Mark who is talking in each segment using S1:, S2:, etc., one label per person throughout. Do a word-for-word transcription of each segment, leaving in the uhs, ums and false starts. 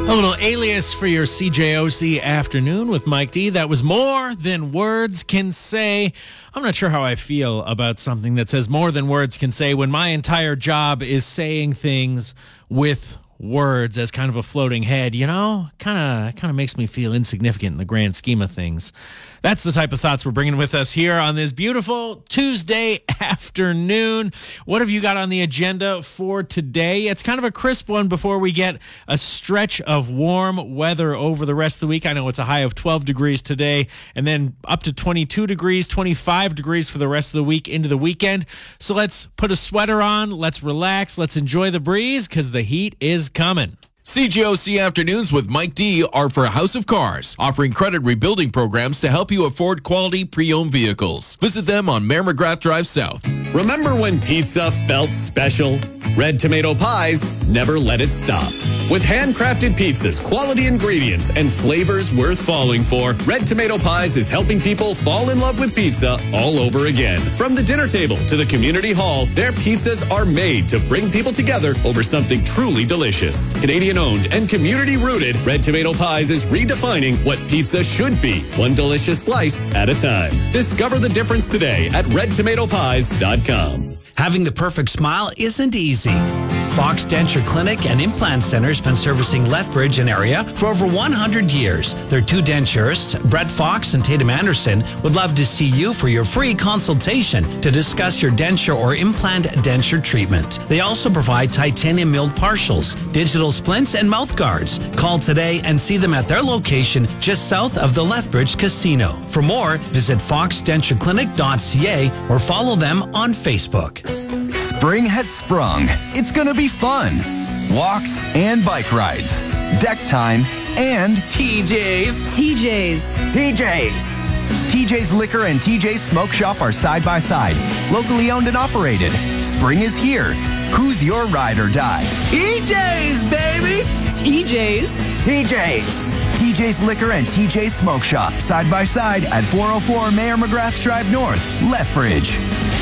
S1: A little alias for your C J O C afternoon with Mike D. That was More Than Words Can Say. I'm not sure how I feel about something that says more than words can say when my entire job is saying things with words as kind of a floating head, you know? Kind of kind of makes me feel insignificant in the grand scheme of things. That's the type of thoughts we're bringing with us here on this beautiful Tuesday afternoon. What have you got on the agenda for today? It's kind of a crisp one before we get a stretch of warm weather over the rest of the week. I know it's a high of twelve degrees today, and then up to twenty-two degrees, twenty-five degrees for the rest of the week into the weekend. So let's put a sweater on, let's relax, let's enjoy the breeze, because the heat is coming.
S2: C J O C Afternoons with Mike D are for House of Cars, offering credit rebuilding programs to help you afford quality pre-owned vehicles. Visit them on Mayor McGrath Drive South.
S3: Remember when pizza felt special? Red Tomato Pies never let it stop. With handcrafted pizzas, quality ingredients, and flavors worth falling for, Red Tomato Pies is helping people fall in love with pizza all over again. From the dinner table to the community hall, their pizzas are made to bring people together over something truly delicious. Canadian owned and community rooted, Red Tomato Pies is redefining what pizza should be, one delicious slice at a time. Discover the difference today at red tomato pies dot com.
S4: Having the perfect smile isn't easy. Fox Denture Clinic and Implant Center has been servicing Lethbridge and area for over one hundred years. Their two denturists, Brett Fox and Tatum Anderson, would love to see you for your free consultation to discuss your denture or implant denture treatment. They also provide titanium milled partials, digital splints, and mouth guards. Call today and see them at their location just south of the Lethbridge Casino. For more, visit fox denture clinic dot c a or follow them on Facebook.
S5: Spring has sprung. It's gonna be fun. Walks and bike rides. Deck time and
S6: T J's.
S7: T J's.
S5: T J's. T J's Liquor and T J's Smoke Shop are side by side, locally owned and operated. Spring is here. Who's your ride or die?
S6: T J's, baby.
S7: T J's.
S5: T J's. T J's Liquor and T J's Smoke Shop, side by side at four oh four Mayor McGrath Drive North, Lethbridge.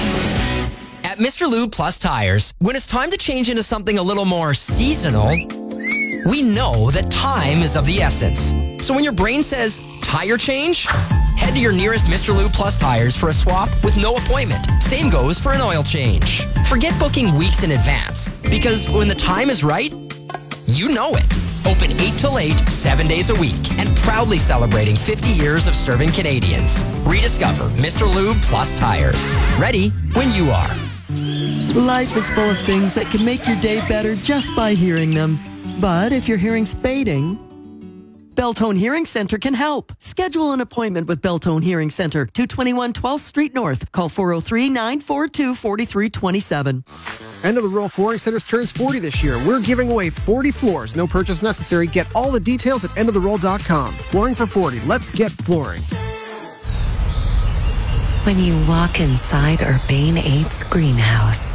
S6: At Mister Lube Plus Tires, when it's time to change into something a little more seasonal, we know that time is of the essence. So when your brain says, tire change, head to your nearest Mister Lube Plus Tires for a swap with no appointment. Same goes for an oil change. Forget booking weeks in advance, because when the time is right, you know it. Open eight till eight, seven days a week, and proudly celebrating fifty years of serving Canadians. Rediscover Mister Lube Plus Tires. Ready when you are.
S8: Life is full of things that can make your day better just by hearing them. But if your hearing's fading, Beltone Hearing Center can help. Schedule an appointment with Beltone Hearing Center, two twenty-one twelfth Street North. Call four oh three, nine four two, four three two seven.
S9: End of the Roll Flooring Centers turns forty this year. We're giving away forty floors. No purchase necessary. Get all the details at end of the roll dot com. Flooring for forty. Let's get flooring.
S10: When you walk inside Urbane eight's greenhouse.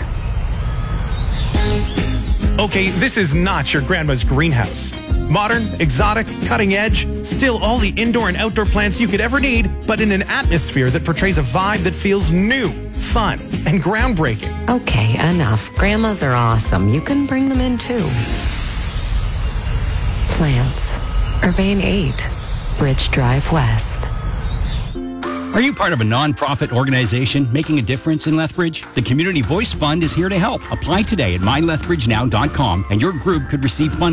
S11: Okay, this is not your grandma's greenhouse. Modern, exotic, cutting edge, still all the indoor and outdoor plants you could ever need, but in an atmosphere that portrays a vibe that feels new, fun, and groundbreaking.
S10: Okay, enough. Grandmas are awesome. You can bring them in too. Plants. Urbane eight. Bridge Drive West.
S12: Are you part of a nonprofit organization making a difference in Lethbridge? The Community Voice Fund is here to help. Apply today at my lethbridge now dot com and your group could receive funding